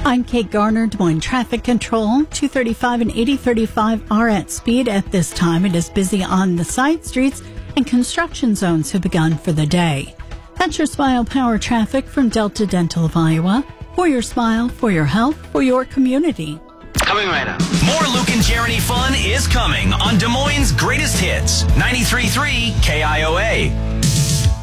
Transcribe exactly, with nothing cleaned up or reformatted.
I'm Kate Garner, Des Moines Traffic Control. two thirty-five and eighty thirty-five are at speed at this time. It is busy on the side streets, and construction zones have begun for the day. That's your Smile Power traffic from Delta Dental of Iowa. For your smile, for your health, for your community. Coming right up. More Luke and Jeremy fun is coming on Des Moines' Greatest Hits, ninety-three point three K I O A.